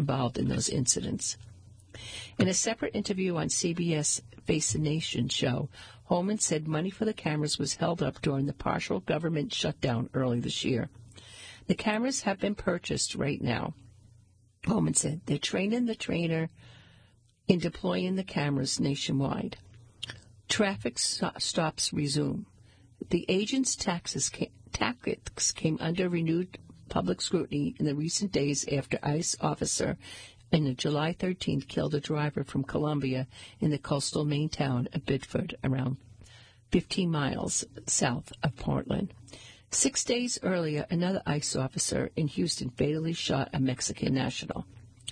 involved in those incidents. In a separate interview on CBS Face the Nation show, Holman said money for the cameras was held up during the partial government shutdown early this year. The cameras have been purchased right now, Holman said. They're training the trainer in deploying the cameras nationwide. Traffic stops resume. The agent's tactics came under renewed public scrutiny in the recent days after ICE officer on July 13th killed a driver from Columbia in the coastal Maine town of Biddeford, around 15 miles south of Portland. 6 days earlier, another ICE officer in Houston fatally shot a Mexican national.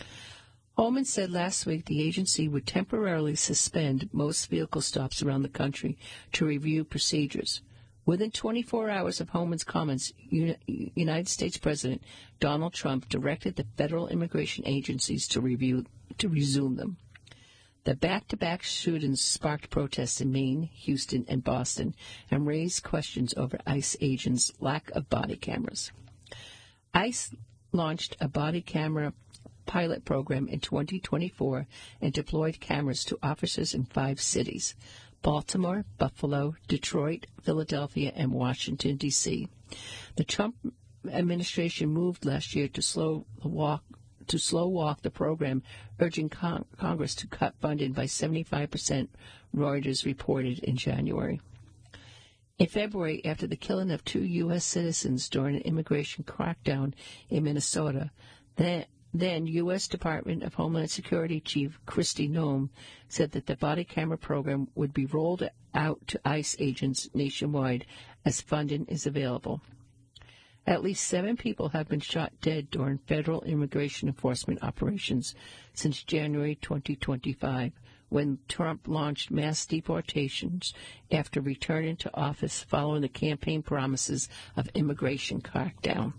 Holman said last week the agency would temporarily suspend most vehicle stops around the country to review procedures. Within 24 hours of Holman's comments, United States President Donald Trump directed the federal immigration agencies to resume them. The back-to-back shootings sparked protests in Maine, Houston, and Boston, and raised questions over ICE agents' lack of body cameras. ICE launched a body camera pilot program in 2024 and deployed cameras to officers in 5 cities: Baltimore, Buffalo, Detroit, Philadelphia, and Washington, D.C. The Trump administration moved last year to slow walk the program, urging Congress to cut funding by 75%, Reuters reported in January. In February, after the killing of 2 U.S. citizens during an immigration crackdown in Minnesota, then U.S. Department of Homeland Security Chief Kristi Noem said that the body camera program would be rolled out to ICE agents nationwide as funding is available. At least 7 people have been shot dead during federal immigration enforcement operations since January 2025, when Trump launched mass deportations after returning to office following the campaign promises of immigration crackdown.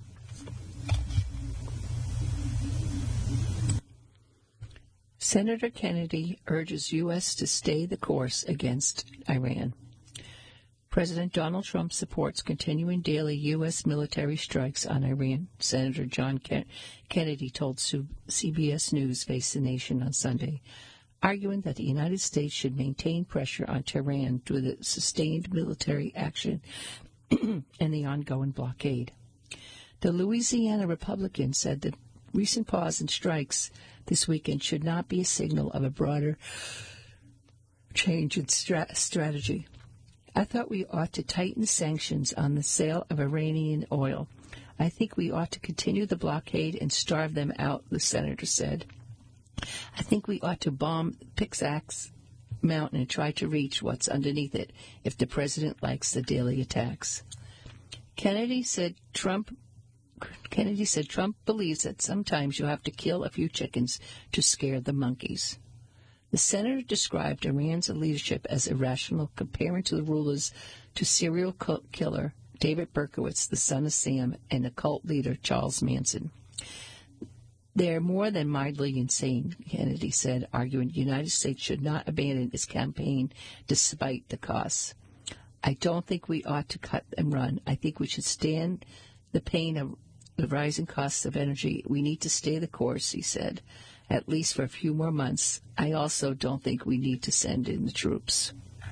Senator Kennedy urges U.S. to stay the course against Iran. President Donald Trump supports continuing daily U.S. military strikes on Iran, Senator John Kennedy told CBS News Face the Nation on Sunday, arguing that the United States should maintain pressure on Tehran through the sustained military action and the ongoing blockade. The Louisiana Republican said the recent pause in strikes this weekend should not be a signal of a broader change in strategy. I thought we ought to tighten sanctions on the sale of Iranian oil. I think we ought to continue the blockade and starve them out, the senator said. I think we ought to bomb Pickaxe Mountain and try to reach what's underneath it if the president likes the daily attacks. Kennedy said Trump believes that sometimes you have to kill a few chickens to scare the monkeys. The senator described Iran's leadership as irrational, comparing to the rulers to serial killer David Berkowitz, the son of Sam, and occult leader Charles Manson. They're more than mildly insane, Kennedy said, arguing the United States should not abandon its campaign despite the costs. I don't think we ought to cut and run. I think we should stand the pain of the rising costs of energy. We need to stay the course, he said, at least for a few more months. I also don't think we need to send in the troops.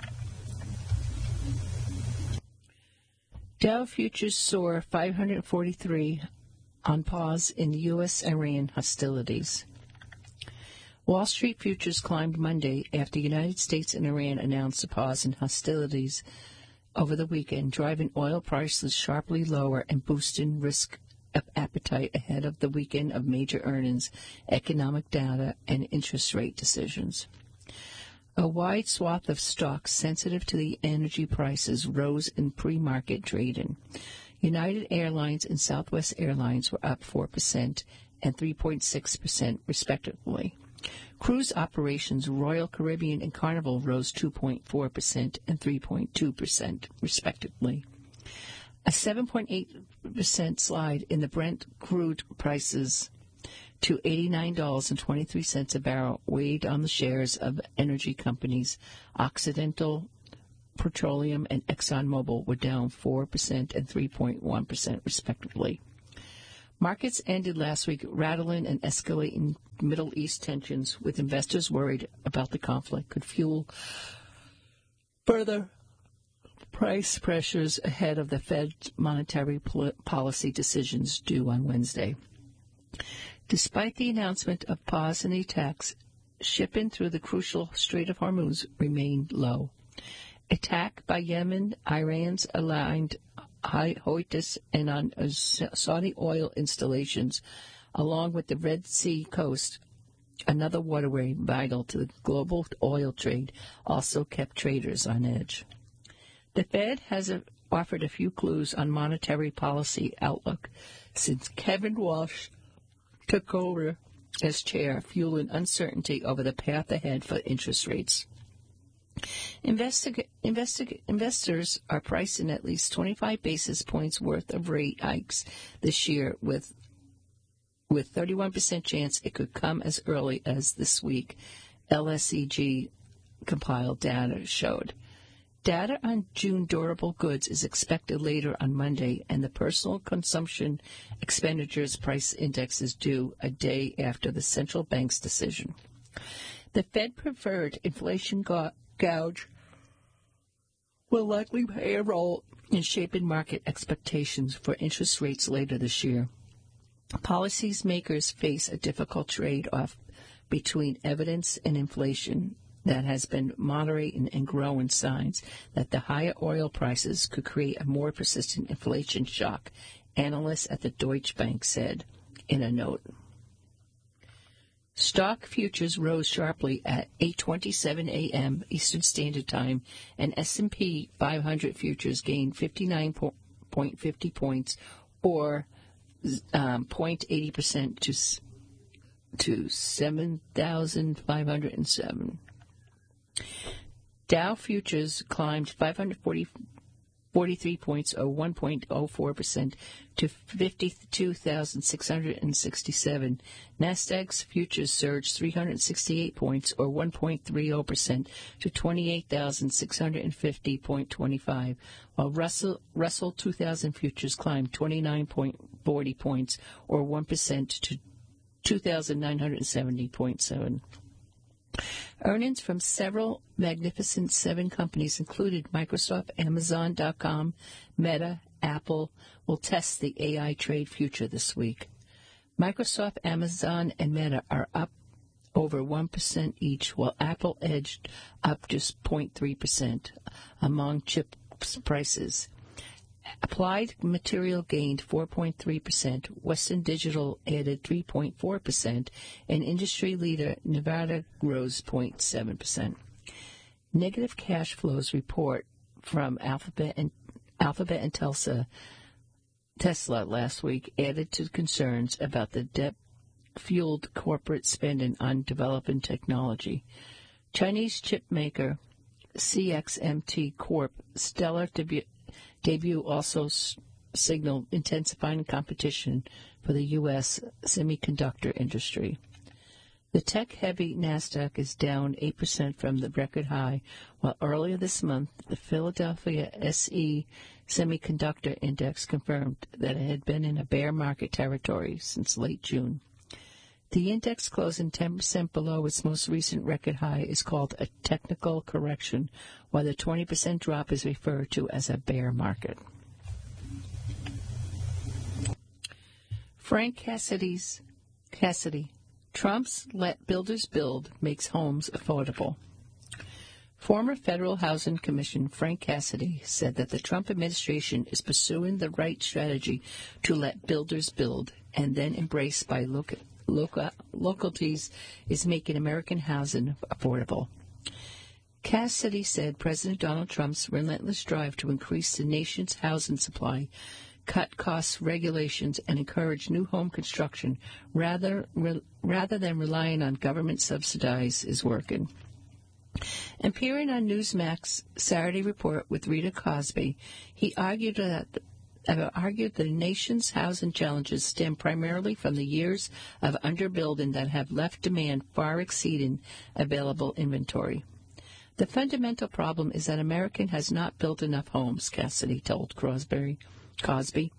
Dow futures soar 543 on pause in U.S.-Iran hostilities. Wall Street futures climbed Monday after the United States and Iran announced a pause in hostilities over the weekend, driving oil prices sharply lower and boosting risk of appetite ahead of the weekend of major earnings, economic data, and interest rate decisions. A wide swath of stocks sensitive to the energy prices rose in pre-market trading. United Airlines and Southwest Airlines were up 4% and 3.6%, respectively. Cruise operations Royal Caribbean and Carnival rose 2.4% and 3.2%, respectively. A 7.8% slide in the Brent crude prices to $89.23 a barrel weighed on the shares of energy companies Occidental Petroleum and ExxonMobil were down 4% and 3.1%, respectively. Markets ended last week rattling and escalating Middle East tensions, with investors worried about the conflict could fuel further price pressures ahead of the Fed's monetary policy decisions due on Wednesday. Despite the announcement of pause in the attacks, shipping through the crucial Strait of Hormuz remained low. Attack by Yemen, Iran's aligned Houthis, and on Saudi oil installations, along with the Red Sea coast, another waterway vital to the global oil trade, also kept traders on edge. The Fed has offered a few clues on monetary policy outlook since Kevin Walsh took over as chair, fueling uncertainty over the path ahead for interest rates. Investors are pricing at least 25 basis points worth of rate hikes this year, with 31% chance it could come as early as this week, LSEG compiled data showed. Data on June durable goods is expected later on Monday, and the personal consumption expenditures price index is due a day after the central bank's decision. The Fed preferred inflation gauge will likely play a role in shaping market expectations for interest rates later this year. Policymakers face a difficult trade-off between evidence and inflation that has been moderating and growing signs that the higher oil prices could create a more persistent inflation shock, analysts at the Deutsche Bank said in a note. Stock futures rose sharply at 8:27 a.m. Eastern Standard Time, and S&P 500 futures gained 59.50 points, or 0.80% to 7,507. Dow futures climbed 543 points, or 1.04%, to 52,667. Nasdaq's futures surged 368 points, or 1.30%, to 28,650.25, while Russell 2000 futures climbed 29.40 points, or 1%, to 2,970.7. Earnings from several Magnificent Seven companies, included Microsoft, Amazon.com, Meta, Apple, will test the AI trade future this week. Microsoft, Amazon, and Meta are up over 1% each, while Apple edged up just 0.3% among chip prices. Applied Material gained 4.3%, Western Digital added 3.4%, and industry leader Nevada rose 0.7%. Negative cash flows report from Alphabet and Tesla last week added to concerns about the debt-fueled corporate spending on developing technology. Chinese chip maker CXMT Corp. stellar debut also signaled intensifying competition for the U.S. semiconductor industry. The tech-heavy Nasdaq is down 8% from the record high, while earlier this month the Philadelphia SE Semiconductor Index confirmed that it had been in a bear market territory since late June. The index closing 10% below its most recent record high is called a technical correction, while the 20% drop is referred to as a bear market. Frank Cassidy, Trump's Let Builders Build makes homes affordable. Former Federal Housing Commission Frank Cassidy said that the Trump administration is pursuing the right strategy to let builders build, and then embraced by localities is making American housing affordable. Cassidy said President Donald Trump's relentless drive to increase the nation's housing supply, cut costs, regulations, and encourage new home construction rather than relying on government subsidies is working. Appearing on Newsmax's Saturday Report with Rita Cosby, he argued that the nation's housing challenges stem primarily from the years of underbuilding that have left demand far exceeding available inventory. The fundamental problem is that America has not built enough homes, Cassidy told Cosby.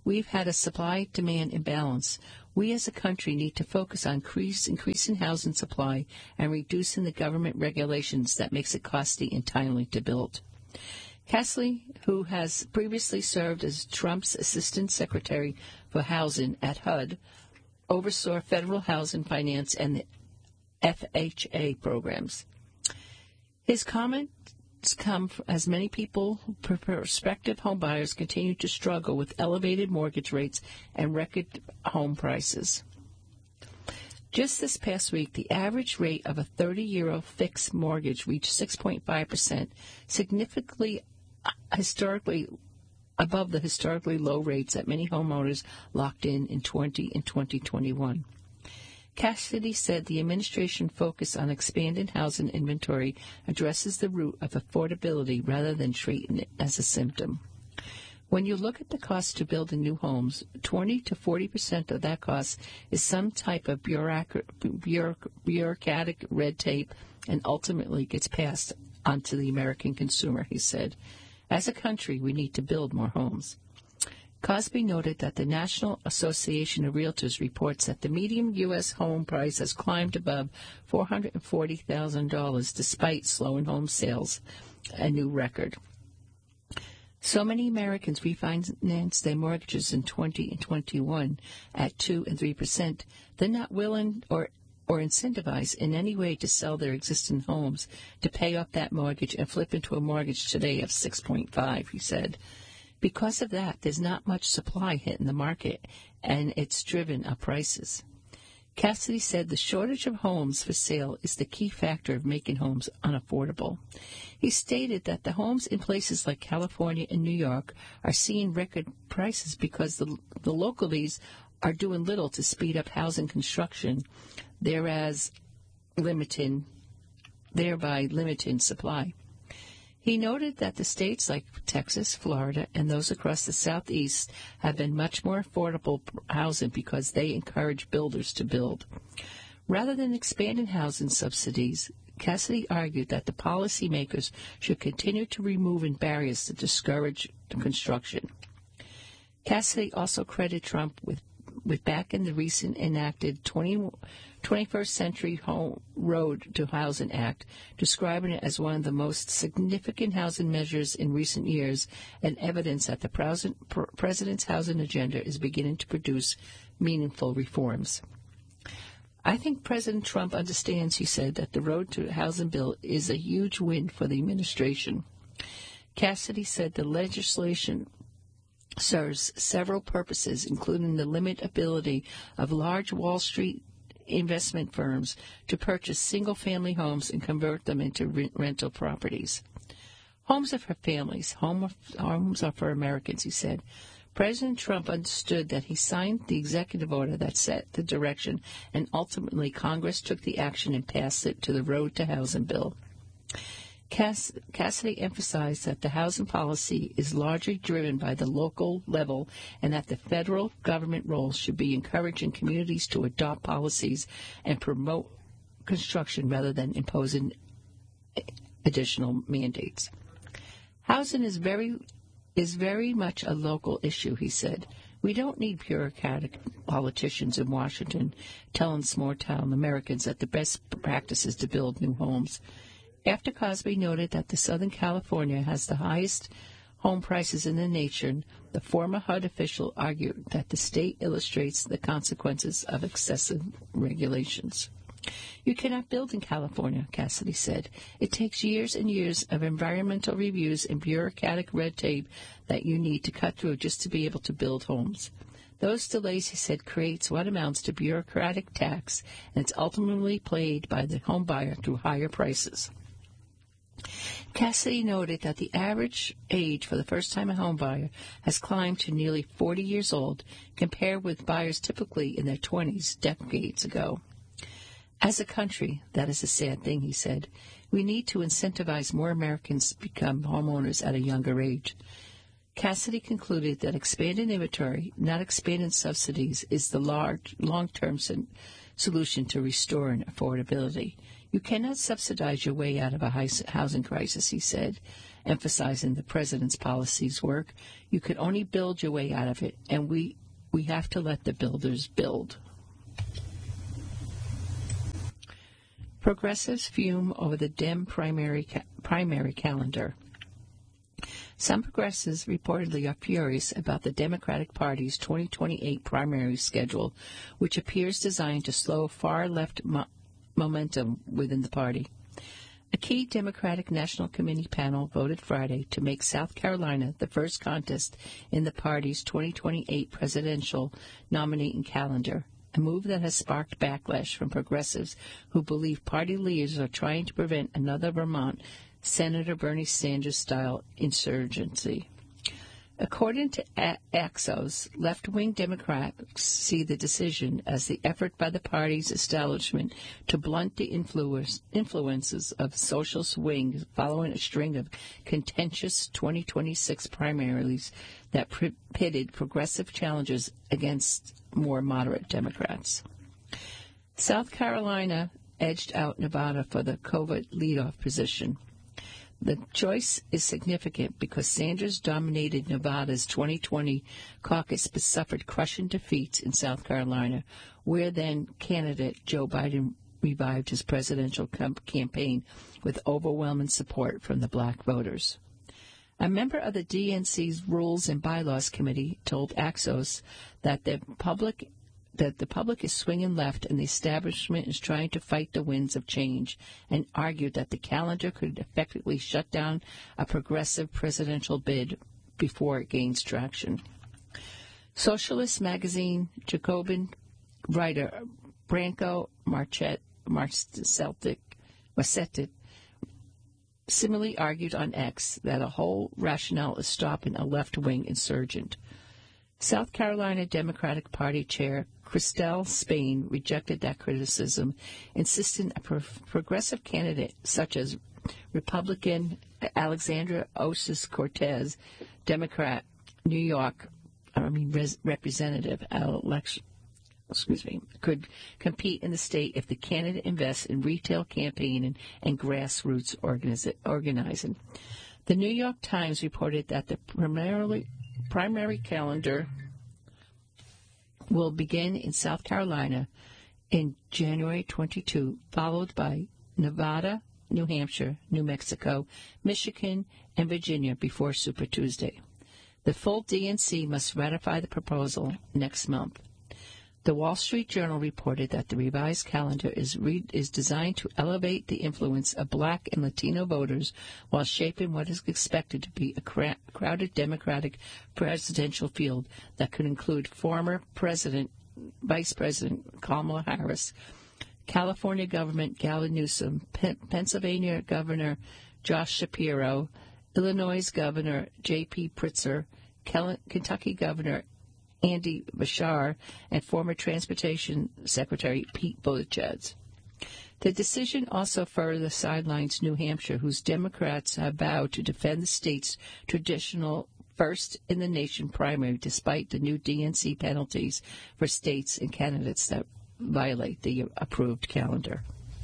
We've had a supply-demand imbalance. We as a country need to focus on increasing housing supply and reducing the government regulations that makes it costly and timely to build. Cassidy, who has previously served as Trump's Assistant Secretary for Housing at HUD, oversaw federal housing finance and the FHA programs. His comments come as many people, prospective homebuyers, continue to struggle with elevated mortgage rates and record home prices. Just this past week, the average rate of a 30-year fixed mortgage reached 6.5%, significantly historically above the historically low rates that many homeowners locked in 2021. Cassidy said the administration focus on expanding housing inventory addresses the root of affordability rather than treating it as a symptom. When you look at the cost to build new homes, 20 to 40% of that cost is some type of bureaucratic red tape and ultimately gets passed on to the American consumer, he said. As a country, we need to build more homes. Cosby noted that the National Association of Realtors reports that the median U.S. home price has climbed above $440,000 despite slowing home sales, a new record. So many Americans refinanced their mortgages in 20 and 21 at 2 and 3%. They're not willing or incentivized in any way to sell their existing homes to pay off that mortgage and flip into a mortgage today of 6.5, he said. Because of that, there's not much supply hitting the market, and it's driven up prices. Cassidy said the shortage of homes for sale is the key factor of making homes unaffordable. He stated that the homes in places like California and New York are seeing record prices because the localities are doing little to speed up housing construction, thereby limiting supply. He noted that the states like Texas, Florida, and those across the Southeast have been much more affordable housing because they encourage builders to build. Rather than expanding housing subsidies, Cassidy argued that the policymakers should continue to remove barriers to discourage construction. Cassidy also credited Trump with backing the recent enacted 21st Century Home Road to Housing Act, describing it as one of the most significant housing measures in recent years and evidence that the president's housing agenda is beginning to produce meaningful reforms. I think President Trump understands, he said, that the Road to Housing bill is a huge win for the administration. Cassidy said the legislation serves several purposes, including the limit ability of large Wall Street investment firms to purchase single-family homes and convert them into rental properties. Homes are for families. Homes are for Americans, he said. President Trump understood that he signed the executive order that set the direction, and ultimately Congress took the action and passed it to the Road to Housing bill. Cassidy emphasized that the housing policy is largely driven by the local level and that the federal government role should be encouraging communities to adopt policies and promote construction rather than imposing additional mandates. Housing is very much a local issue, he said. We don't need bureaucratic politicians in Washington telling small-town Americans that the best practice is to build new homes. After Cosby noted that the Southern California has the highest home prices in the nation, the former HUD official argued that the state illustrates the consequences of excessive regulations. You cannot build in California, Cassidy said. It takes years and years of environmental reviews and bureaucratic red tape that you need to cut through just to be able to build homes. Those delays, he said, creates what amounts to bureaucratic tax, and it's ultimately paid by the home buyer through higher prices. Cassidy noted that the average age for the first-time home buyer has climbed to nearly 40 years old, compared with buyers typically in their 20s decades ago. As a country, that is a sad thing, he said. We need to incentivize more Americans to become homeowners at a younger age. Cassidy concluded that expanding inventory, not expanding subsidies, is the long-term solution to restoring affordability. You cannot subsidize your way out of a housing crisis, he said, emphasizing the president's policies work. You can only build your way out of it, and we have to let the builders build. Progressives fume over the Dem primary calendar. Some progressives reportedly are furious about the Democratic Party's 2028 primary schedule, which appears designed to slow far-left momentum within the party. A key Democratic National Committee panel voted Friday to make South Carolina the first contest in the party's 2028 presidential nominating calendar, a move that has sparked backlash from progressives who believe party leaders are trying to prevent another Vermont Senator Bernie Sanders-style insurgency. According to Axios, left-wing Democrats see the decision as the effort by the party's establishment to blunt the influences of social swing following a string of contentious 2026 primaries that pitted progressive challengers against more moderate Democrats. South Carolina edged out Nevada for the COVID leadoff position. The choice is significant because Sanders dominated Nevada's 2020 caucus but suffered crushing defeats in South Carolina, where then-candidate Joe Biden revived his presidential campaign with overwhelming support from the black voters. A member of the DNC's Rules and Bylaws Committee told Axios that the public is swinging left and the establishment is trying to fight the winds of change, and argued that the calendar could effectively shut down a progressive presidential bid before it gains traction. Socialist magazine Jacobin writer Branko Marcetic similarly argued on X that a whole rationale is stopping a left-wing insurgent. South Carolina Democratic Party Chair Christelle Spain rejected that criticism, insisting a progressive candidate such as Republican Alexandria Ocasio-Cortez, Democrat Representative could compete in the state if the candidate invests in retail campaigning and grassroots organizing. The New York Times reported that the primary calendar will begin in South Carolina in January 22, followed by Nevada, New Hampshire, New Mexico, Michigan, and Virginia before Super Tuesday. The full DNC must ratify the proposal next month. The Wall Street Journal reported that the revised calendar is designed to elevate the influence of black and Latino voters while shaping what is expected to be a crowded Democratic presidential field that could include former Vice President Kamala Harris, California Governor Gavin Newsom, Pennsylvania Governor Josh Shapiro, Illinois Governor J.P. Pritzker, Kentucky Governor Andy Bashar, and former Transportation Secretary Pete Buttigieg. The decision also further sidelines New Hampshire, whose Democrats have vowed to defend the state's traditional first-in-the-nation primary despite the new DNC penalties for states and candidates that violate the approved calendar.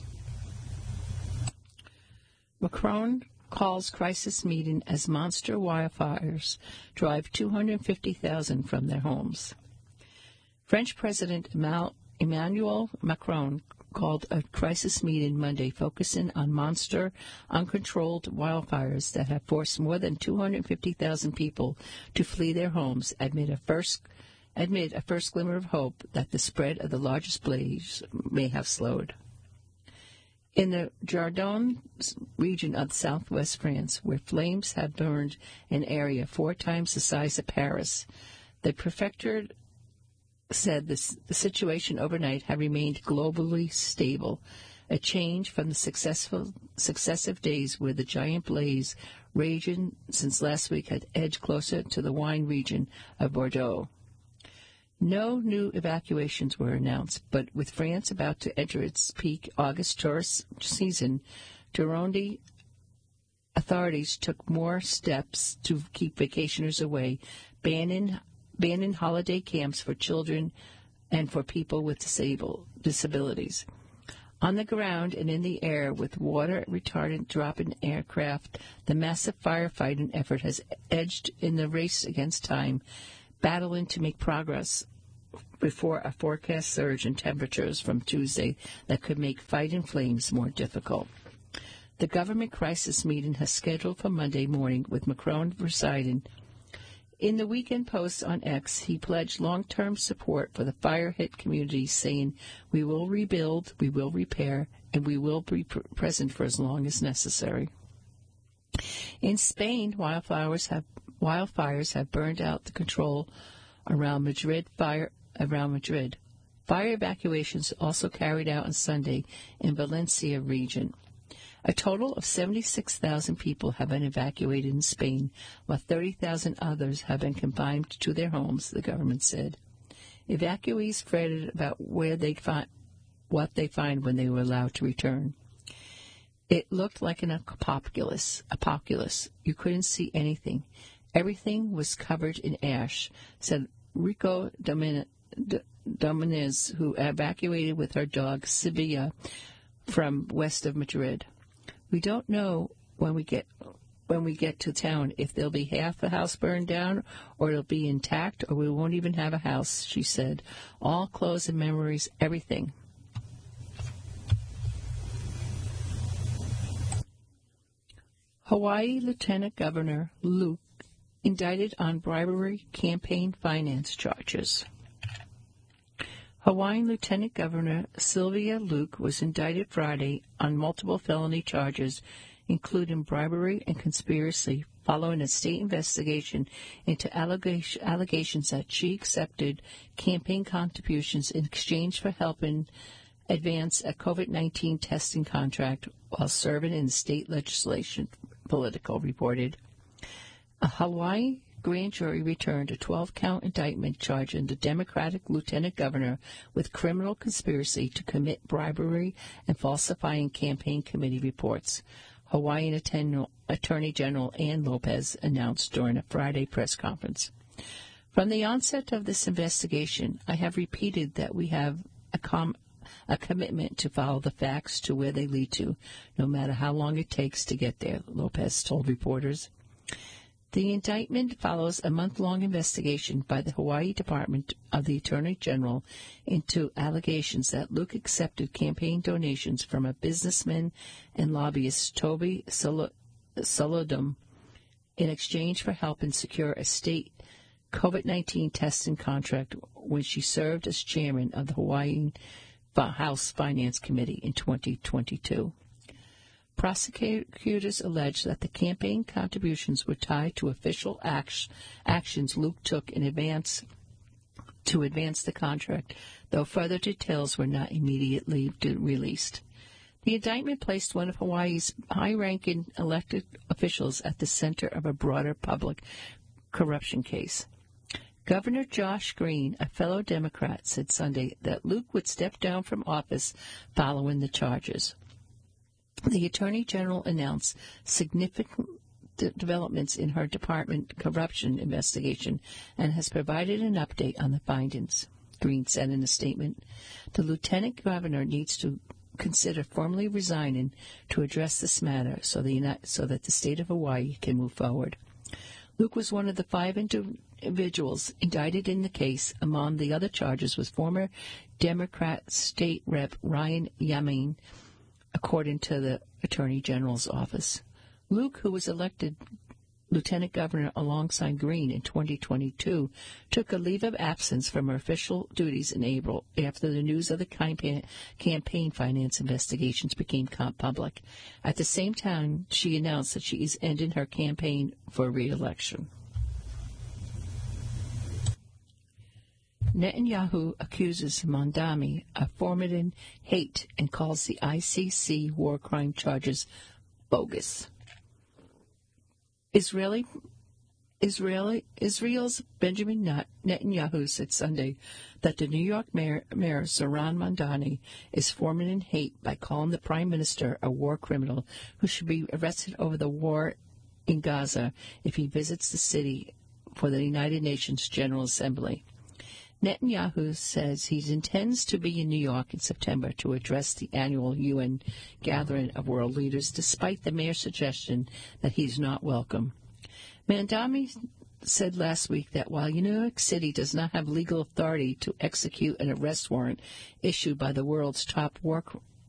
Macron calls crisis meeting as monster wildfires drive 250,000 from their homes. French President Emmanuel Macron called a crisis meeting Monday focusing on monster, uncontrolled wildfires that have forced more than 250,000 people to flee their homes amid a first glimmer of hope that the spread of the largest blaze may have slowed. In the Dordogne region of southwest France, where flames have burned an area 4 times the size of Paris, the prefecture said the situation overnight had remained globally stable, a change from the successive days where the giant blaze raging since last week had edged closer to the wine region of Bordeaux. No new evacuations were announced, but with France about to enter its peak August tourist season, Gironde authorities took more steps to keep vacationers away, banning holiday camps for children and for people with disabilities. On the ground and in the air, with water retardant drop-in aircraft, the massive firefighting effort has edged in the race against time, battling to make progress before a forecast surge in temperatures from Tuesday that could make fighting flames more difficult. The government crisis meeting has scheduled for Monday morning, with Macron presiding. In the Weekend Post on X, he pledged long-term support for the fire-hit communities, saying, "We will rebuild, we will repair, and we will be present for as long as necessary." In Spain, wildfires have burned out the control around Madrid. Fire evacuations also carried out on Sunday in Valencia region. A total of 76,000 people have been evacuated in Spain, while 30,000 others have been confined to their homes, the government said. Evacuees fretted about what they find when they were allowed to return. "It looked like an apocalypse. You couldn't see anything. Everything was covered in ash," said Rico Dominguez, who evacuated with her dog Sibilla from west of Madrid. "We don't know when we get to town if there'll be half the house burned down, or it'll be intact, or we won't even have a house," she said. "All clothes and memories, everything." Hawaii Lieutenant Governor Luke indicted on bribery campaign finance charges. Hawaiian Lieutenant Governor Sylvia Luke was indicted Friday on multiple felony charges, including bribery and conspiracy, following a state investigation into allegations that she accepted campaign contributions in exchange for helping advance a COVID-19 testing contract while serving in the state legislation, Politico reported. A Hawaii grand jury returned a 12-count indictment charging the Democratic lieutenant governor with criminal conspiracy to commit bribery and falsifying campaign committee reports, Hawaiian Attorney General Ann Lopez announced during a Friday press conference. "From the onset of this investigation, I have repeated that we have a commitment to follow the facts to where they lead to, no matter how long it takes to get there," Lopez told reporters. The indictment follows a month-long investigation by the Hawaii Department of the Attorney General into allegations that Luke accepted campaign donations from a businessman and lobbyist, Toby Solodum, in exchange for helping secure a state COVID-19 testing contract when she served as chairman of the Hawaii House Finance Committee in 2022. Prosecutors allege that the campaign contributions were tied to official actions Luke took in advance to advance the contract, though further details were not immediately released. The indictment placed one of Hawaii's high-ranking elected officials at the center of a broader public corruption case. Governor Josh Green, a fellow Democrat, said Sunday that Luke would step down from office following the charges. The Attorney General announced significant developments in her department corruption investigation and has provided an update on the findings, Green said in a statement. The lieutenant governor needs to consider formally resigning to address this matter so that the state of Hawaii can move forward. Luke was one of the 5 individuals indicted in the case. Among the other charges was former Democrat State Rep. Ryan Yamin, according to the Attorney General's office. Luke, who was elected lieutenant governor alongside Green in 2022, took a leave of absence from her official duties in April after the news of the campaign finance investigations became public. At the same time, she announced that she is ending her campaign for re-election. Netanyahu accuses Mondami of fomenting hate and calls the ICC war crime charges bogus. Israel's Benjamin Netanyahu said Sunday that the New York mayor Zohran Mamdani is fomenting hate by calling the prime minister a war criminal who should be arrested over the war in Gaza if he visits the city for the United Nations General Assembly. Netanyahu says he intends to be in New York in September to address the annual UN gathering of world leaders, despite the mayor's suggestion that he's not welcome. Mandami said last week that while New York City does not have legal authority to execute an arrest warrant issued by the world's top war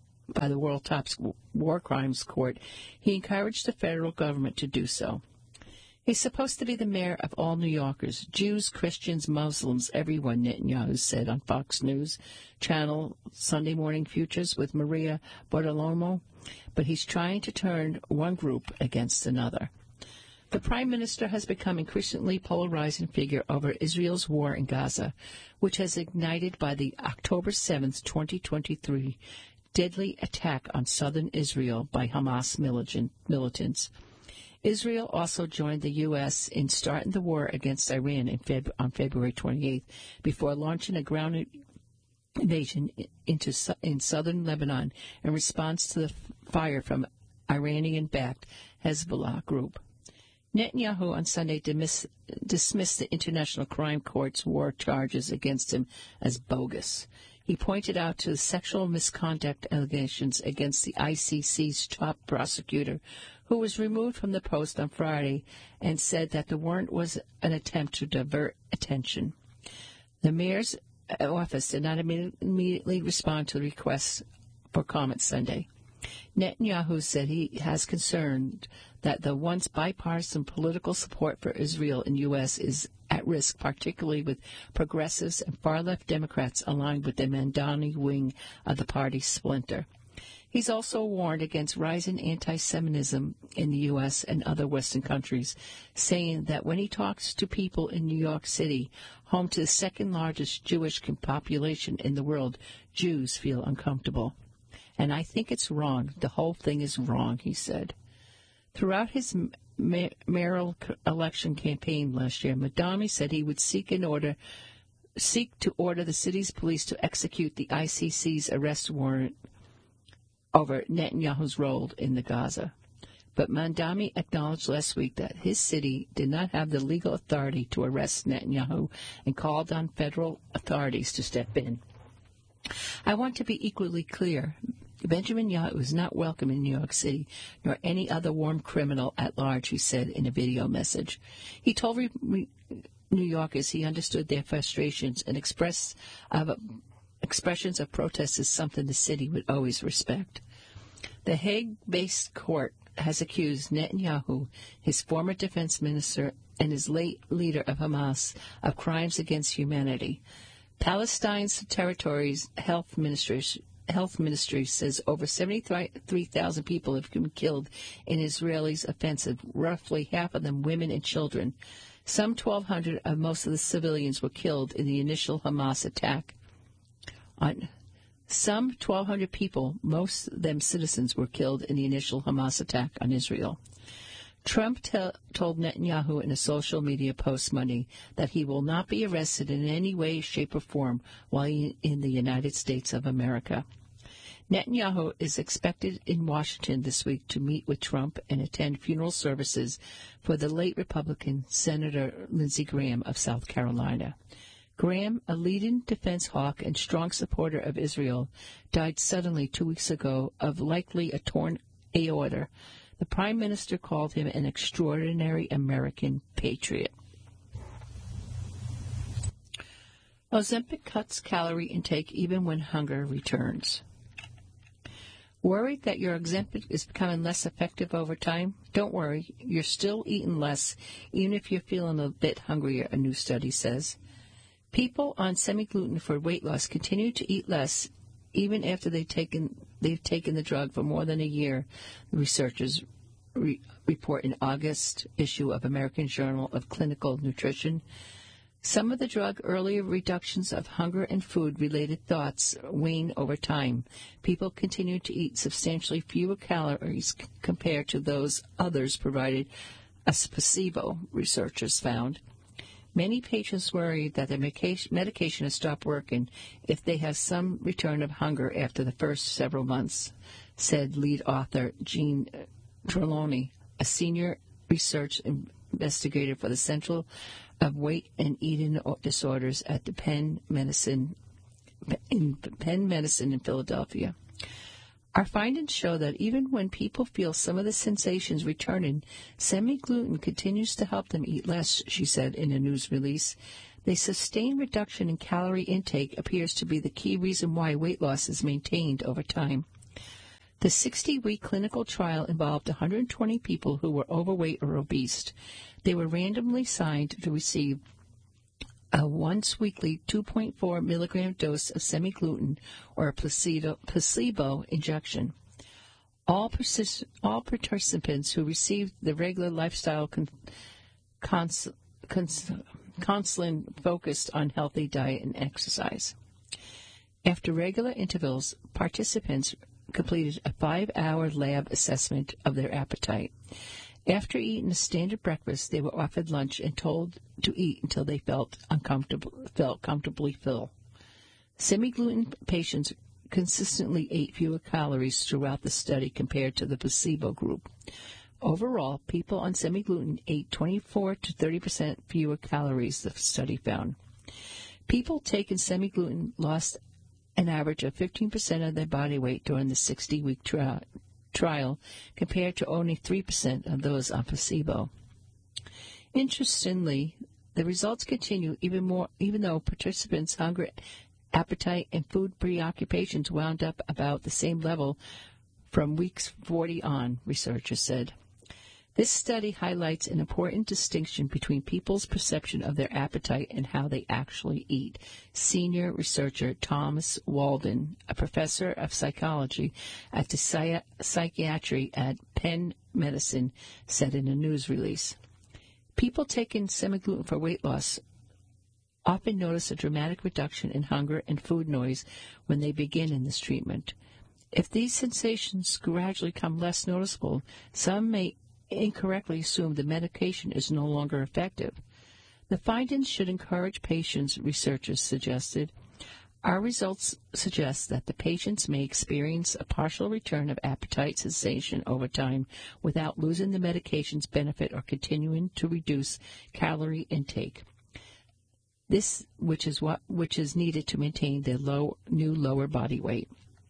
crimes court, he encouraged the federal government to do so. He's supposed to be the mayor of all New Yorkers, Jews, Christians, Muslims, everyone, Netanyahu said on Fox News Channel Sunday Morning Futures with Maria Bartiromo, but he's trying to turn one group against another. The Prime Minister has become an increasingly polarizing figure over Israel's war in Gaza, which has ignited by the October 7, 2023, deadly attack on southern Israel by Hamas militants. Israel also joined the U.S. in starting the war against Iran on February 28th, before launching a ground invasion in southern Lebanon in response to the fire from Iranian-backed Hezbollah group. Netanyahu on Sunday dismissed the International Crime Court's war charges against him as bogus. He pointed out to the sexual misconduct allegations against the ICC's top prosecutor, who was removed from the post on Friday, and said that the warrant was an attempt to divert attention. The mayor's office did not immediately respond to the request for comment Sunday. Netanyahu said he has concerned that the once bipartisan political support for Israel in the U.S. is at risk, particularly with progressives and far-left Democrats aligned with the Mandani wing of the party's splinter. He's also warned against rising anti-Semitism in the U.S. and other Western countries, saying that when he talks to people in New York City, home to the second-largest Jewish population in the world, Jews feel uncomfortable. And I think it's wrong. The whole thing is wrong, he said. Throughout his mayoral election campaign last year, Mandami said he would seek to order the city's police to execute the ICC's arrest warrant over Netanyahu's role in the Gaza. But Mandami acknowledged last week that his city did not have the legal authority to arrest Netanyahu and called on federal authorities to step in. I want to be equally clear. Benjamin Netanyahu is not welcome in New York City, nor any other warm criminal at large, he said in a video message. He told New Yorkers he understood their frustrations and expressions of protest is something the city would always respect. The Hague-based court has accused Netanyahu, his former defense minister, and his late leader of Hamas of crimes against humanity. Palestine's territory's health ministry says over 73,000 people have been killed in Israelis' offensive, roughly half of them women and children. Some 1,200 of most of the civilians were killed in the initial Hamas attack. Some 1,200 people, most of them citizens, were killed in the initial Hamas attack on Israel. Trump told Netanyahu in a social media post Monday that he will not be arrested in any way, shape, or form while in the United States of America. Netanyahu is expected in Washington this week to meet with Trump and attend funeral services for the late Republican Senator Lindsey Graham of South Carolina. Graham, a leading defense hawk and strong supporter of Israel, died suddenly 2 weeks ago of likely a torn aorta. The Prime Minister called him an extraordinary American patriot. Ozempic cuts calorie intake even when hunger returns. Worried that your Ozempic is becoming less effective over time? Don't worry, you're still eating less, even if you're feeling a bit hungrier, a new study says. People on semi-gluten for weight loss continue to eat less even after they've taken the drug for more than a year, the researchers report in August issue of American Journal of Clinical Nutrition. Some of the drug earlier reductions of hunger and food-related thoughts wane over time. People continue to eat substantially fewer calories compared to those others provided as placebo, researchers found. Many patients worry that their medication has stopped working if they have some return of hunger after the first several months, said lead author Jean Trelawney, a senior research investigator for the Central of Weight and Eating Disorders at the Penn Medicine in Philadelphia. Our findings show that even when people feel some of the sensations returning, semi-gluten continues to help them eat less, she said in a news release. The sustained reduction in calorie intake appears to be the key reason why weight loss is maintained over time. The 60-week clinical trial involved 120 people who were overweight or obese. They were randomly assigned to receive a once-weekly 2.4 milligram dose of semi-gluten or a placebo injection. All participants who received the regular lifestyle counseling focused on healthy diet and exercise. After regular intervals, participants completed a 5-hour lab assessment of their appetite. After eating a standard breakfast, they were offered lunch and told to eat until they felt comfortably full. Semi-gluten patients consistently ate fewer calories throughout the study compared to the placebo group. Overall, people on semi-gluten ate 24 to 30% fewer calories, the study found. People taking semi-gluten lost an average of 15% of their body weight during the 60-week trial, compared to only 3% of those on placebo. Interestingly, the results continue even though participants' hunger, appetite, and food preoccupations wound up about the same level from weeks 40 on, researchers said. This study highlights an important distinction between people's perception of their appetite and how they actually eat. Senior researcher Thomas Walden, a professor of psychology at the psychiatry at Penn Medicine, said in a news release. People taking semi-gluten for weight loss often notice a dramatic reduction in hunger and food noise when they begin in this treatment. If these sensations gradually become less noticeable, some may incorrectly assume the medication is no longer effective. The findings should encourage patients, researchers suggested. Our results suggest that the patients may experience a partial return of appetite sensation over time without losing the medication's benefit or continuing to reduce calorie intake. This, which is needed to maintain their lower body weight.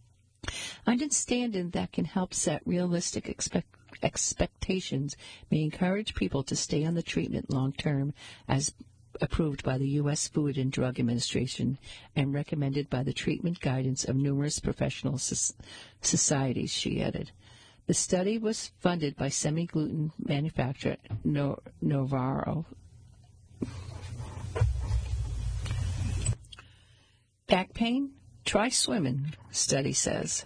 Understanding that can help set realistic expectations may encourage people to stay on the treatment long term, as approved by the U.S. Food and Drug Administration and recommended by the treatment guidance of numerous professional societies, she added. The study was funded by semi-gluten manufacturer Novarro. Back pain? Try swimming, study says.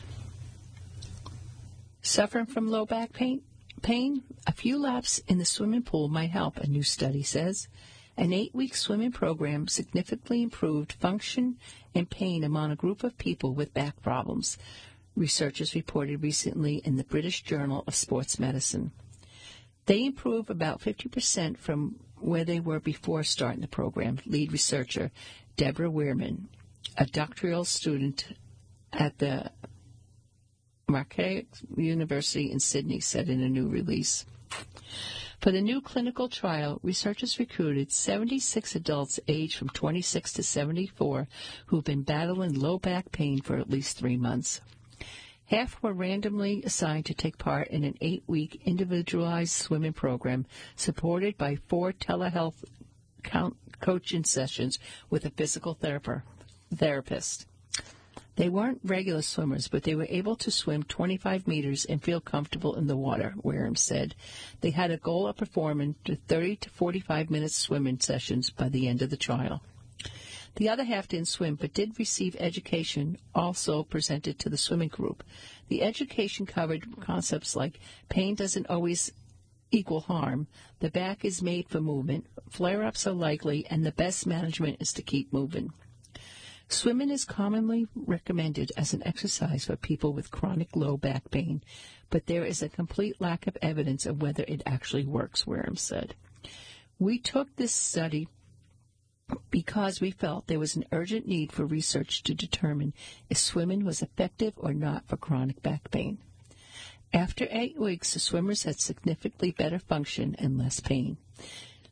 Suffering from low back pain? A few laps in the swimming pool might help, a new study says. An 8-week swimming program significantly improved function and pain among a group of people with back problems, researchers reported recently in the British Journal of Sports Medicine. They improved about 50% from where they were before starting the program, lead researcher Deborah Weirman, a doctoral student at the Marquette University in Sydney, said in a new release. For the new clinical trial, researchers recruited 76 adults aged from 26 to 74 who've been battling low back pain for at least 3 months. Half were randomly assigned to take part in an 8-week individualized swimming program supported by 4 telehealth coaching sessions with a physical therapist. They weren't regular swimmers, but they were able to swim 25 meters and feel comfortable in the water, Wareham said. They had a goal of performing 30 to 45 minute swimming sessions by the end of the trial. The other half didn't swim, but did receive education also presented to the swimming group. The education covered concepts like pain doesn't always equal harm, the back is made for movement, flare-ups are likely, and the best management is to keep moving. Swimming is commonly recommended as an exercise for people with chronic low back pain, but there is a complete lack of evidence of whether it actually works, Wareham said. We took this study because we felt there was an urgent need for research to determine if swimming was effective or not for chronic back pain. After 8 weeks, the swimmers had significantly better function and less pain.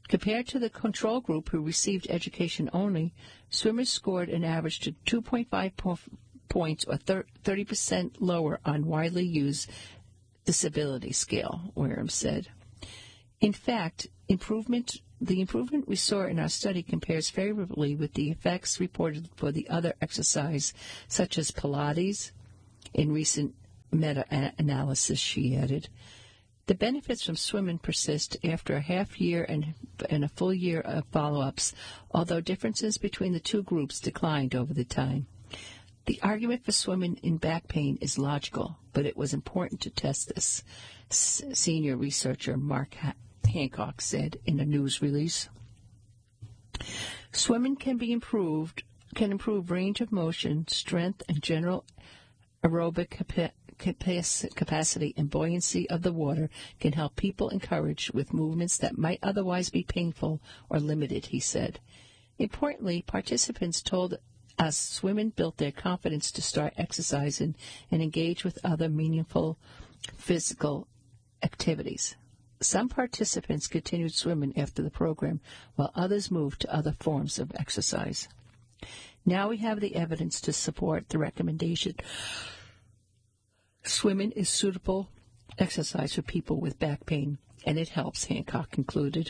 Compared to the control group who received education only, swimmers scored an average to 2.5 points or 30% lower on widely used disability scale, Wareham said. In fact, the improvement we saw in our study compares favorably with the effects reported for the other exercise, such as Pilates, in recent meta-analysis, she added. The benefits from swimming persist after a half year and a full year of follow-ups, although differences between the two groups declined over the time. The argument for swimming in back pain is logical, but it was important to test this, senior researcher Mark Hancock said in a news release. Swimming can improve range of motion, strength, and general aerobic capacity and buoyancy of the water can help people encourage with movements that might otherwise be painful or limited, he said. Importantly, participants told us swimming built their confidence to start exercising and engage with other meaningful physical activities. Some participants continued swimming after the program, while others moved to other forms of exercise. Now we have the evidence to support the recommendation. Swimming is suitable exercise for people with back pain, and it helps, Hancock concluded.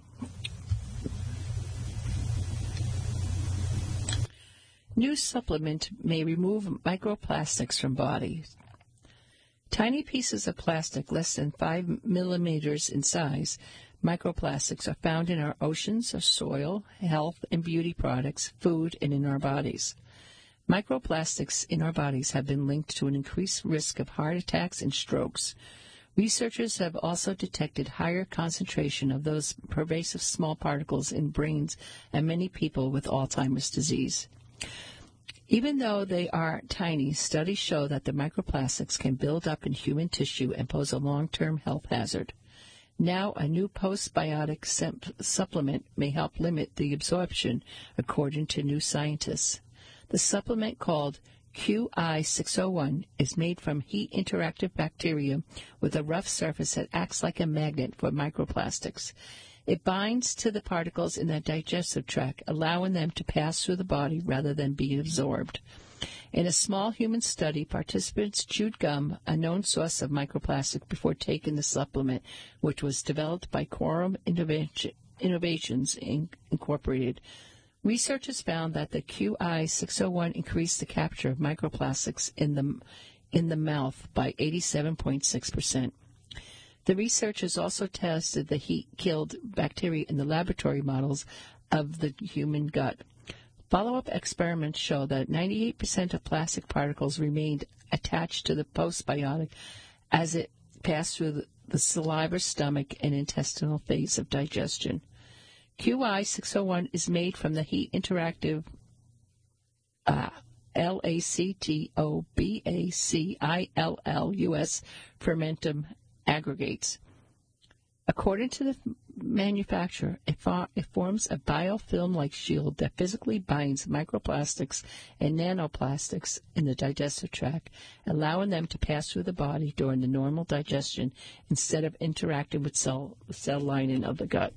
New supplement may remove microplastics from bodies. Tiny pieces of plastic less than 5 millimeters in size, microplastics, are found in our oceans, our soil, health and beauty products, food, and in our bodies. Microplastics in our bodies have been linked to an increased risk of heart attacks and strokes. Researchers have also detected higher concentration of those pervasive small particles in brains in many people with Alzheimer's disease. Even though they are tiny, studies show that the microplastics can build up in human tissue and pose a long-term health hazard. Now, a new postbiotic supplement may help limit the absorption, according to new scientists. The supplement, called QI601, is made from heat-interactive bacteria with a rough surface that acts like a magnet for microplastics. It binds to the particles in the digestive tract, allowing them to pass through the body rather than be absorbed. In a small human study, participants chewed gum, a known source of microplastic, before taking the supplement, which was developed by Quorum Innovations, Incorporated. Researchers found that the QI601 increased the capture of microplastics in the mouth by 87.6%. The researchers also tested the heat-killed bacteria in the laboratory models of the human gut. Follow-up experiments show that 98% of plastic particles remained attached to the postbiotic as it passed through the saliva, stomach, and intestinal phase of digestion. QI601 is made from the heat-interactive lactobacillus fermentum aggregates. According to the manufacturer, it forms a biofilm-like shield that physically binds microplastics and nanoplastics in the digestive tract, allowing them to pass through the body during the normal digestion instead of interacting with cell lining of the gut.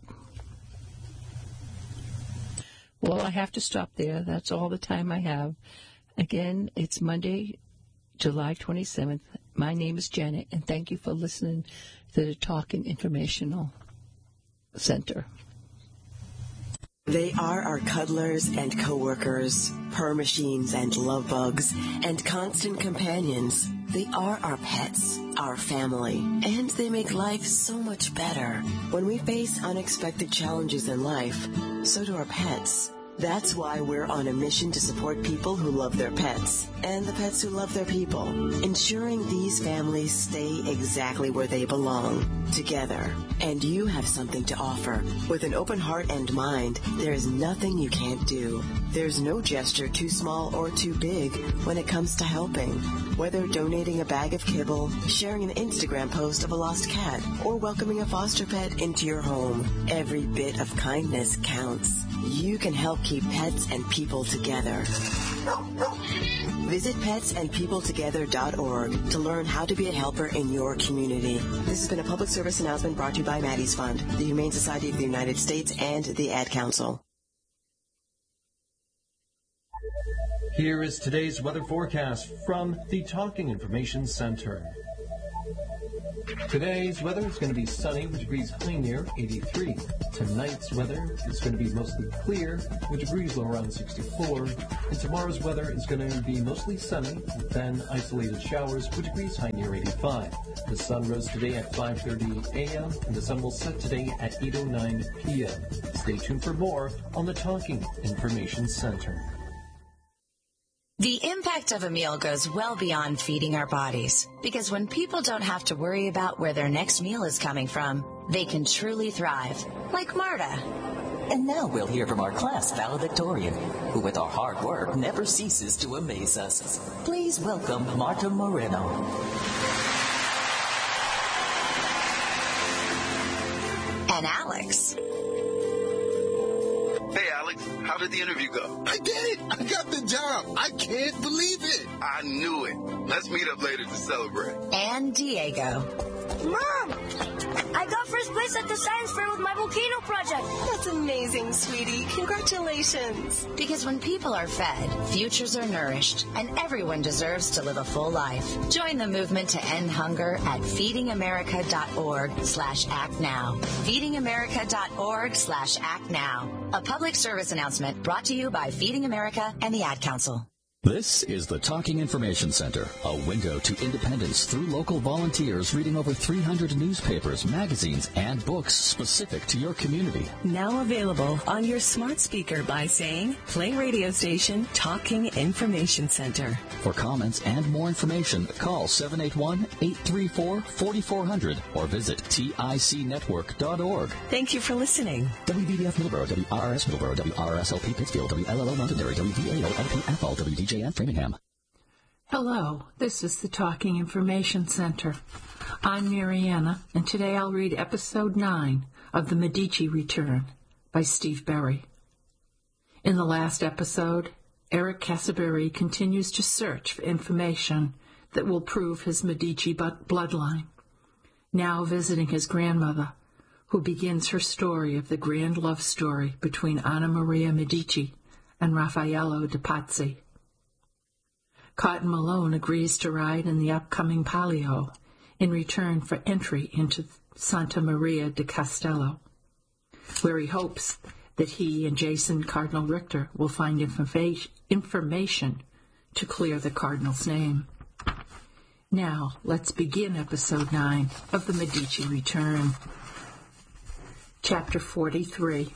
Well, I have to stop there. That's all the time I have. Again, it's Monday, July 27th. My name is Janet, and thank you for listening to the Talking Informational Center. They are our cuddlers and coworkers, purr machines and love bugs, and constant companions. They are our pets, our family, and they make life so much better. When we face unexpected challenges in life, so do our pets. That's why we're on a mission to support people who love their pets and the pets who love their people, ensuring these families stay exactly where they belong, together. And you have something to offer. With an open heart and mind, there is nothing you can't do. There's no gesture too small or too big when it comes to helping. Whether donating a bag of kibble, sharing an Instagram post of a lost cat, or welcoming a foster pet into your home, every bit of kindness counts. You can help help keep pets and people together. Visit petsandpeopletogether.org to learn how to be a helper in your community. This has been a public service announcement brought to you by Maddie's Fund, the Humane Society of the United States, and the Ad Council. Here is today's weather forecast from the Talking Information Center. Today's weather is going to be sunny with degrees high near 83. Tonight's weather is going to be mostly clear with degrees low around 64. And tomorrow's weather is going to be mostly sunny with then isolated showers with degrees high near 85. The sun rose today at 5:30 a.m. and the sun will set today at 8:09 p.m. Stay tuned for more on the Talking Information Center. The impact of a meal goes well beyond feeding our bodies, because when people don't have to worry about where their next meal is coming from, they can truly thrive, like Marta. And now we'll hear from our class valedictorian, who with our hard work never ceases to amaze us. Please welcome Marta Moreno. And Alex. Hey, Alex, how did the interview go? I did it! I got the job! I can't believe it! I knew it. Let's meet up later to celebrate. And Diego. Mom! I got first place at the science fair with my volcano project. That's amazing, sweetie. Congratulations. Because when people are fed, futures are nourished, and everyone deserves to live a full life. Join the movement to end hunger at feedingamerica.org/actnow. feedingamerica.org/actnow. A public service announcement brought to you by Feeding America and the Ad Council. This is the Talking Information Center, a window to independence through local volunteers reading over 300 newspapers, magazines, and books specific to your community. Now available on your smart speaker by saying, play radio station Talking Information Center. For comments and more information, call 781-834-4400 or visit ticnetwork.org. Thank you for listening. WBBF Middleborough, WRRS Middleborough, WRSLP Pittsfield, WLLO Londonderry, WVAO LPFL, WDJN Framingham. Hello, this is the Talking Information Center. I'm Mariana, and today I'll read Episode 9 of The Medici Return by Steve Berry. In the last episode, Eric Casaberry continues to search for information that will prove his Medici bloodline, now visiting his grandmother, who begins her story of the grand love story between Anna Maria Medici and Raffaello de Pazzi. Cotton Malone agrees to ride in the upcoming Palio in return for entry into Santa Maria di Castello, where he hopes that he and Jason Cardinal Richter will find information to clear the Cardinal's name. Now, let's begin Episode 9 of The Medici Return. Chapter 43.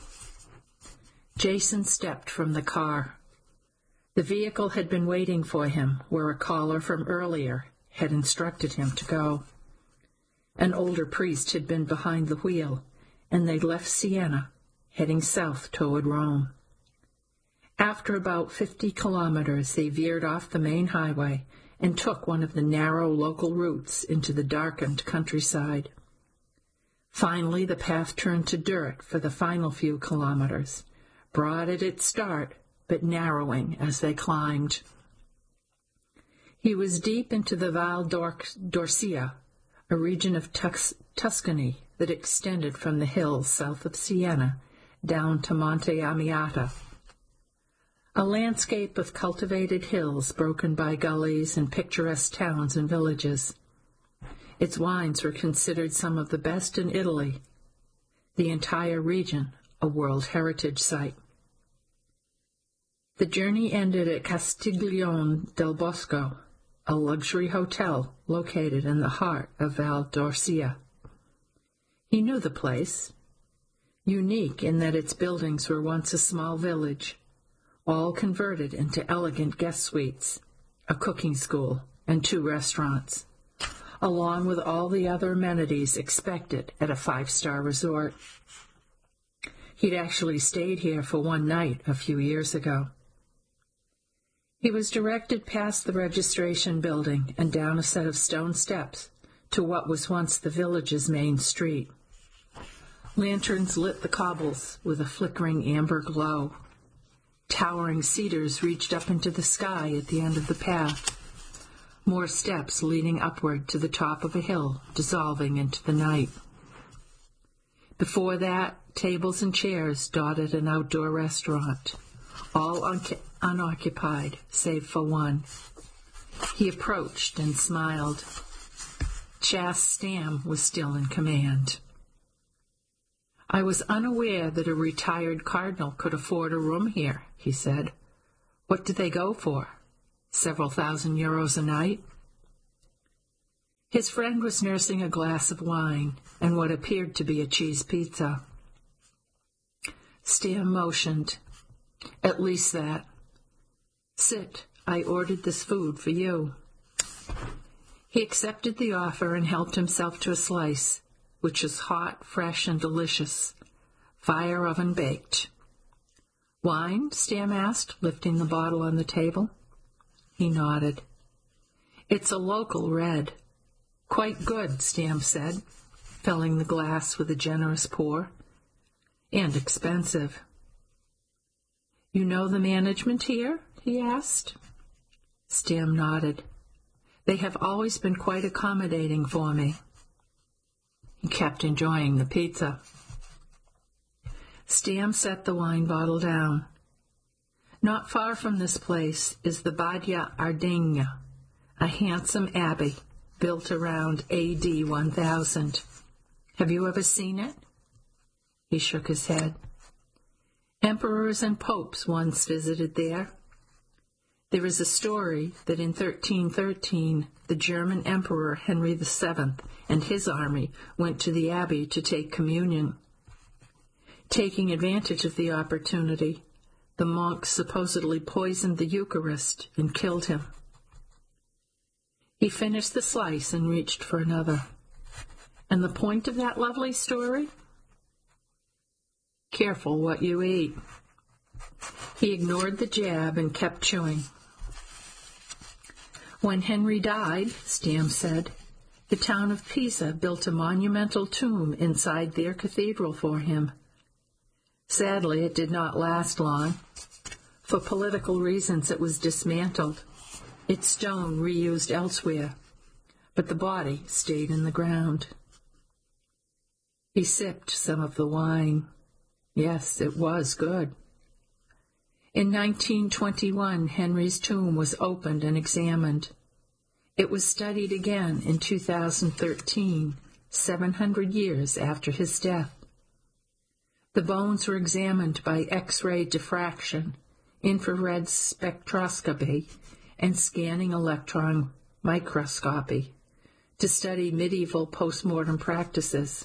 Jason stepped from the car. The vehicle had been waiting for him where a caller from earlier had instructed him to go. An older priest had been behind the wheel, and they left Siena, heading south toward Rome. After about 50 kilometers, they veered off the main highway and took one of the narrow local routes into the darkened countryside. Finally, the path turned to dirt for the final few kilometers, broad at its start, but narrowing as they climbed. He was deep into the Val d'Orcia, a region of Tuscany that extended from the hills south of Siena down to Monte Amiata, a landscape of cultivated hills broken by gullies and picturesque towns and villages. Its wines were considered some of the best in Italy, the entire region a World Heritage Site. The journey ended at Castiglione del Bosco, a luxury hotel located in the heart of Val d'Orcia. He knew the place, unique in that its buildings were once a small village, all converted into elegant guest suites, a cooking school, and 2 restaurants, along with all the other amenities expected at a 5-star resort. He'd actually stayed here for one night a few years ago. He was directed past the registration building and down a set of stone steps to what was once the village's main street. Lanterns lit the cobbles with a flickering amber glow. Towering cedars reached up into the sky at the end of the path. More steps leading upward to the top of a hill, dissolving into the night. Before that, tables and chairs dotted an outdoor restaurant, all unoccupied, save for one. He approached and smiled. Chas Stam was still in command. "I was unaware that a retired cardinal could afford a room here," he said. "What do they go for? Several €1,000 a night?" His friend was nursing a glass of wine and what appeared to be a cheese pizza. Stam motioned. "At least that. Sit, I ordered this food for you." He accepted the offer and helped himself to a slice, which was hot, fresh, and delicious, fire oven baked. "Wine?" Stam asked, lifting the bottle on the table. He nodded. "It's a local red. Quite good," Stam said, filling the glass with a generous pour. "And expensive." "You know the management here?" he asked. Stam nodded. "They have always been quite accommodating for me." He kept enjoying the pizza. Stam set the wine bottle down. "Not far from this place is the Badia Ardegna, a handsome abbey built around AD 1000. Have you ever seen it?" He shook his head. "Emperors and popes once visited there. There is a story that in 1313 the German Emperor Henry VII and his army went to the abbey to take communion. Taking advantage of the opportunity, the monks supposedly poisoned the Eucharist and killed him." He finished the slice and reached for another. "And the point of that lovely story?" "Careful what you eat." He ignored the jab and kept chewing. "When Henry died," Stam said, "the town of Pisa built a monumental tomb inside their cathedral for him. Sadly, it did not last long. For political reasons, it was dismantled, its stone reused elsewhere, but the body stayed in the ground." He sipped some of the wine. Yes, it was good. In 1921, Henry's tomb was opened and examined. It was studied again in 2013, 700 years after his death. The bones were examined by X-ray diffraction, infrared spectroscopy, and scanning electron microscopy to study medieval postmortem practices.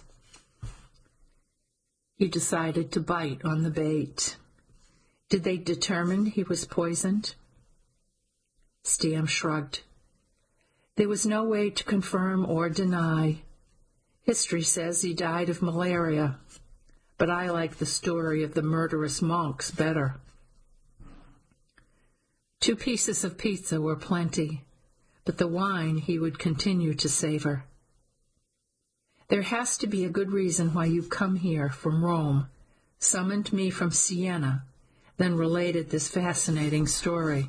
He decided to bite on the bait. "Did they determine he was poisoned?" Stam shrugged. "There was no way to confirm or deny. History says he died of malaria, but I like the story of the murderous monks better." 2 pieces of pizza were plenty, but the wine he would continue to savor. "There has to be a good reason why you come here from Rome, summoned me from Siena, then related this fascinating story."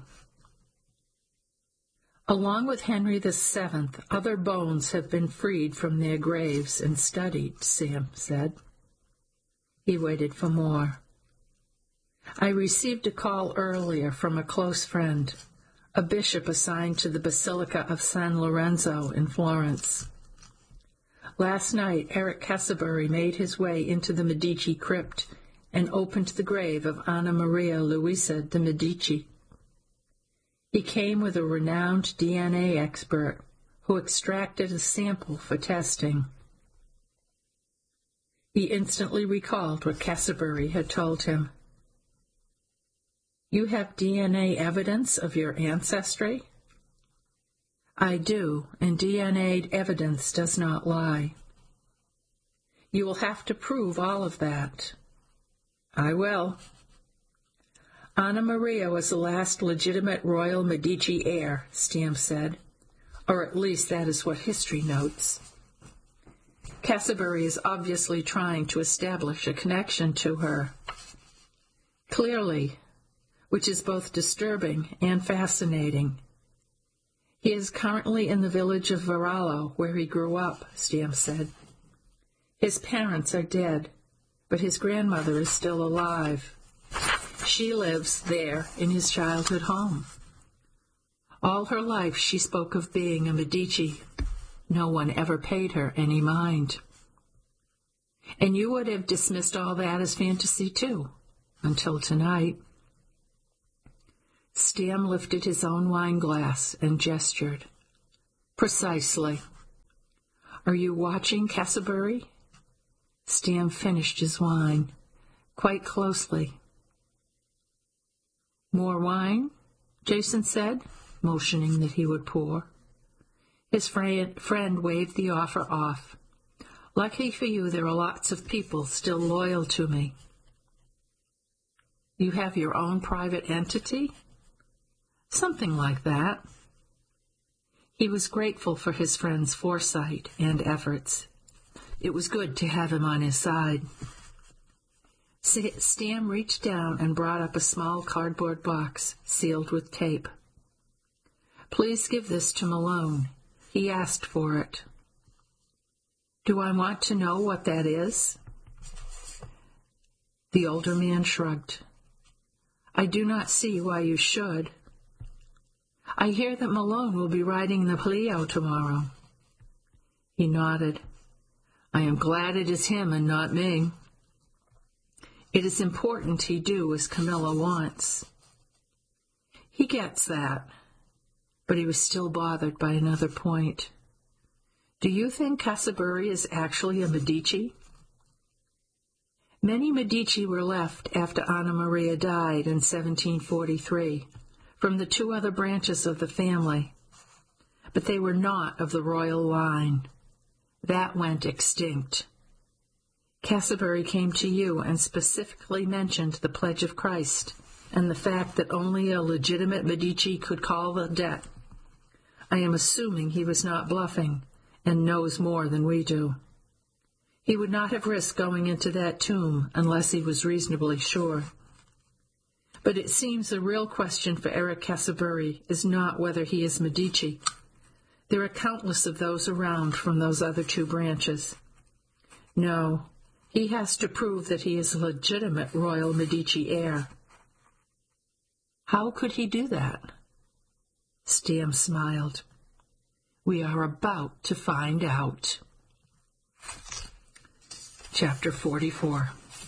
"Along with Henry VII, other bones have been freed from their graves and studied," Stam said. He waited for more. "I received a call earlier from a close friend, a bishop assigned to the Basilica of San Lorenzo in Florence. Last night, Eric Casabury made his way into the Medici crypt and opened the grave of Anna Maria Luisa de' Medici. He came with a renowned DNA expert who extracted a sample for testing." He instantly recalled what Casabury had told him. "You have DNA evidence of your ancestry?" "I do, and DNA evidence does not lie." "You will have to prove all of that." "I will." "Anna Maria was the last legitimate royal Medici heir," Stam said, "or at least that is what history notes. Casabury is obviously trying to establish a connection to her." "Clearly. which is both disturbing and fascinating. He is currently in the village of Varallo, where he grew up, Stam said. His parents are dead, but his grandmother is still alive. She lives there in his childhood home. All her life she spoke of being a Medici. No one ever paid her any mind. And you would have dismissed all that as fantasy, too, until tonight. Stam lifted his own wine glass and gestured. Precisely. Are you watching Castlebury? Stam finished his wine, quite closely. More wine? Jason said, motioning that he would pour. His friend waved the offer off. Lucky for you, there are lots of people still loyal to me. You have your own private entity? Something like that. He was grateful for his friend's foresight and efforts. It was good to have him on his side. Stam reached down and brought up a small cardboard box sealed with tape. Please give this to Malone. He asked for it. Do I want to know what that is? The older man shrugged. I do not see why you should. I hear that Malone will be riding the Palio tomorrow. He nodded. I am glad it is him and not me. It is important he do as Camilla wants. He gets that, but he was still bothered by another point. Do you think Castlebury is actually a Medici? Many Medici were left after Anna Maria died in 1743 from the two other branches of the family, but they were not of the royal line. That went extinct. Castlebury came to you and specifically mentioned the Pledge of Christ and the fact that only a legitimate Medici could call the debt. I am assuming he was not bluffing and knows more than we do. He would not have risked going into that tomb unless he was reasonably sure. But it seems the real question for Eric Castlebury is not whether he is Medici. There are countless of those around from those other two branches. No, he has to prove that he is a legitimate royal Medici heir. How could he do that? Stam smiled. We are about to find out. Chapter 44.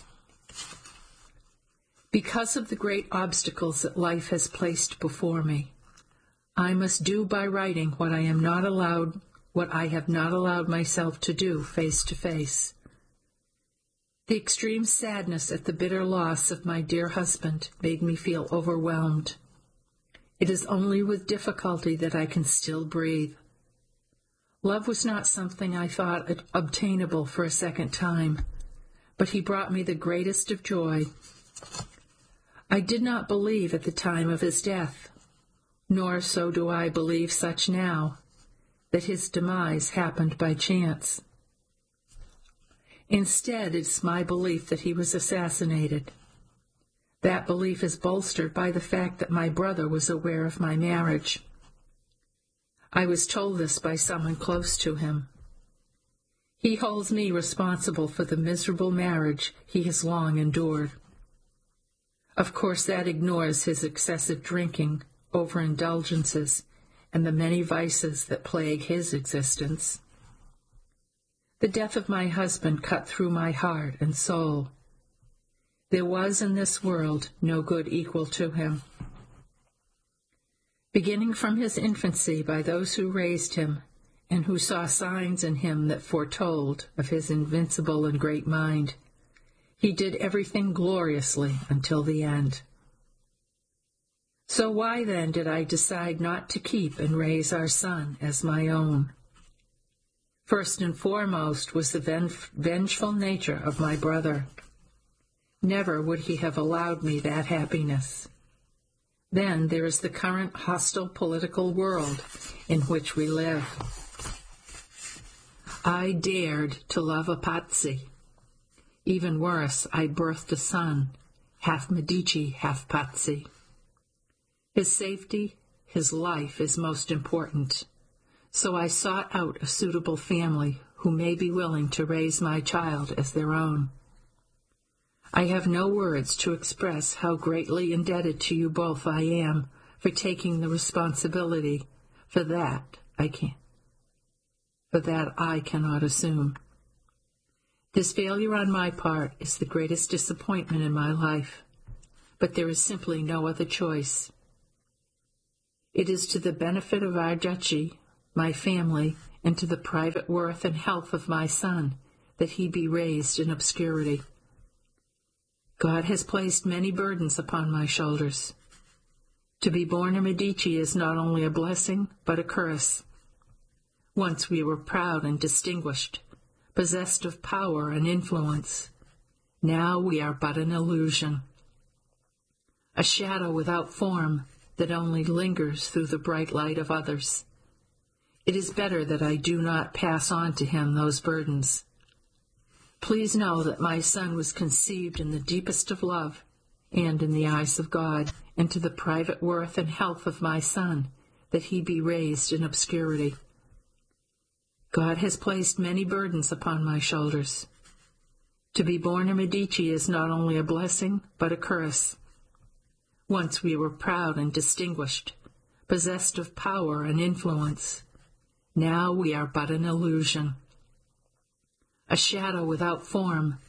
Because of the great obstacles that life has placed before me, I must do by writing what I have not allowed myself to do face to face. The extreme sadness at the bitter loss of my dear husband made me feel overwhelmed. It is only with difficulty that I can still breathe. Love was not something I thought obtainable for a second time, but he brought me the greatest of joy. I did not believe at the time of his death, nor so do I believe such now, that his demise happened by chance. Instead, it's my belief that he was assassinated. That belief is bolstered by the fact that my brother was aware of my marriage. I was told this by someone close to him. He holds me responsible for the miserable marriage he has long endured. Of course, that ignores his excessive drinking, overindulgences, and the many vices that plague his existence. The death of my husband cut through my heart and soul. There was in this world no good equal to him. Beginning from his infancy by those who raised him and who saw signs in him that foretold of his invincible and great mind, he did everything gloriously until the end. So why then did I decide not to keep and raise our son as my own? First and foremost was the vengeful nature of my brother. Never would he have allowed me that happiness. Then there is the current hostile political world in which we live. I dared to love a Pazzi. Even worse, I birthed a son, half Medici, half Pazzi. His safety, his life is most important. So I sought out a suitable family who may be willing to raise my child as their own. I have no words to express how greatly indebted to you both I am for taking the responsibility. For that I cannot assume. This failure on my part is the greatest disappointment in my life, but there is simply no other choice. It is to the benefit of our duchy, my family, and to the private worth and health of my son that he be raised in obscurity. God has placed many burdens upon my shoulders. To be born a Medici is not only a blessing, but a curse. Once we were proud and distinguished, possessed of power and influence. Now we are but an illusion, a shadow without form that only lingers through the bright light of others. It is better that I do not pass on to him those burdens. Please know that my son was conceived in the deepest of love and in the eyes of God, and to the private worth and health of my son, that he be raised in obscurity. God has placed many burdens upon my shoulders. To be born a Medici is not only a blessing, but a curse. Once we were proud and distinguished, possessed of power and influence. Now we are but an illusion, a shadow without form